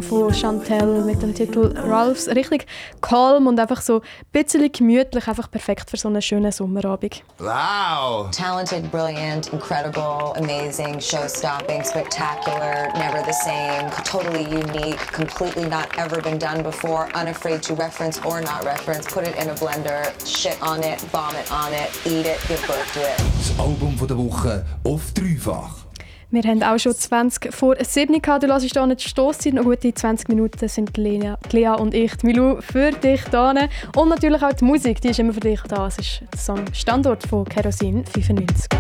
Song von Chantel mit dem Titel Ralphs. Richtig calm und einfach so ein bisschen gemütlich, einfach perfekt für so einen schönen Sommerabend. Wow! Talented, brilliant, incredible, amazing, show-stopping, spectacular, never the same, totally unique, completely not ever been done before, unafraid to reference or not reference, put it in a blender, shit on it, vomit on it, eat it, give birth to it. Das Album der Woche auf dreifach. Wir haben auch schon 20 vor 7 gehabt. Du hörst hier nicht Stosszeit. Noch gute 20 Minuten sind Lea und ich, die Milou, für dich da. Und natürlich auch die Musik, die ist immer für dich da. Es ist der Song Standort von Kerosin 95.